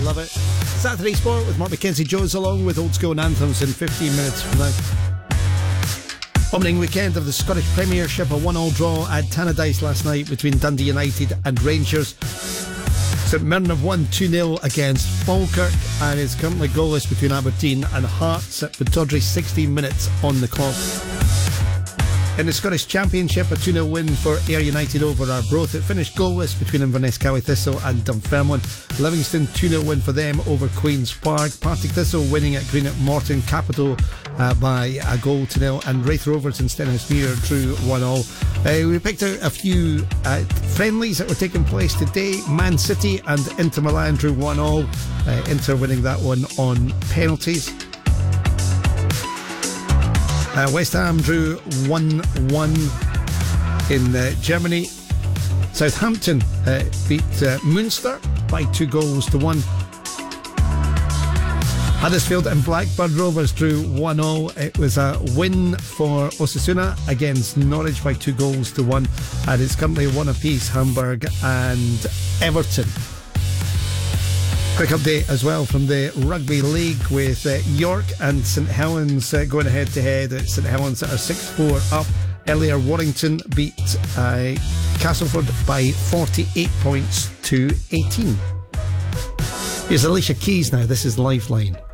love it. Saturday Sport with Mark Mackenzie Jones along with old school anthems in 15 minutes from now. Opening weekend of the Scottish Premiership, a 1-1 draw at Tannadice last night between Dundee United and Rangers. St Mirren have won 2-0 against Falkirk and is currently goalless between Aberdeen and Hearts at Pittodrie, 16 minutes on the clock. In the Scottish Championship, a 2-0 win for Ayr United over Arbroath. It finished goalless between Inverness Cowie Thistle and Dunfermline. Livingston 2-0 win for them over Queen's Park. Partick Thistle winning at Greenock Morton Capital by a goal to 0, and Raith Rovers and Stenhousemuir drew 1-1. We picked out a few friendlies that were taking place today. Man City and Inter Milan drew 1-1. Inter winning that one on penalties. West Ham drew 1-1 in Germany. Southampton beat Munster by 2-1. Huddersfield and Blackburn Rovers drew 1-0. It was a win for Osasuna against Norwich by 2-1, and it's currently one apiece, Hamburg and Everton. Quick update as well from the Rugby League with York and St Helens going head to head. St Helens are 6-4 up. Earlier, Warrington beat Castleford by 48 points to 18. Here's Alicia Keys now. This is Lifeline.